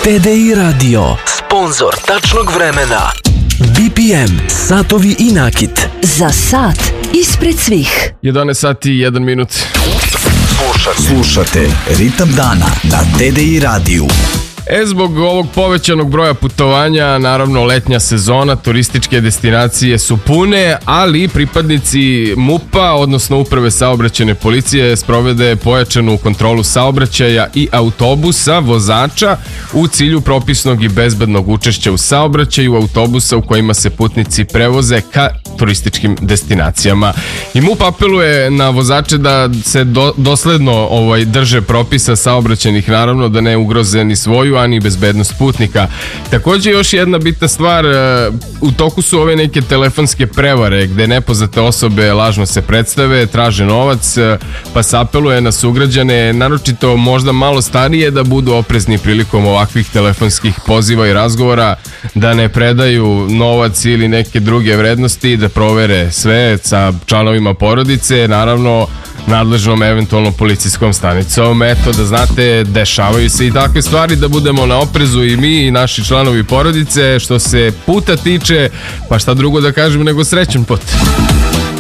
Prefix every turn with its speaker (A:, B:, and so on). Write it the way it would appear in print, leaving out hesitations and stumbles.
A: TDI Radio, sponzor tačnog vremena. BPM, satovi i nakit.
B: Za sat ispred svih.
C: 11 sati i 1 minut.
A: Slušate Ritam dana na TDI radiju.
C: Zbog ovog povećanog broja putovanja, naravno letnja sezona, turističke destinacije su pune, ali pripadnici MUP-a, odnosno Uprave saobraćajne policije, sprovede pojačanu kontrolu saobraćaja i autobusa, vozača u cilju propisnog i bezbednog učešća u saobraćaju autobusa u kojima se putnici prevoze ka turističkim destinacijama. I MUP apeluje na vozače da se dosledno drže propisa saobraćajnih, naravno da ne ugroze ni svoju, a ni bezbednost putnika. Također još jedna bitna stvar, u toku su ove neke telefonske prevare gde nepoznate osobe lažno se predstave, traže novac, pa se apeluje na sugrađane, naročito možda malo starije, da budu oprezni prilikom ovakvih telefonskih poziva i razgovora, da ne predaju novac ili neke druge vrednosti, da provere sve sa članovima porodice, naravno nadležnom eventualno policijskom stanicom. Eto, da znate, dešavaju se i takve stvari, da budemo na oprezu i mi i naši članovi porodice. Što se puta tiče, pa šta drugo da kažem nego srećan put.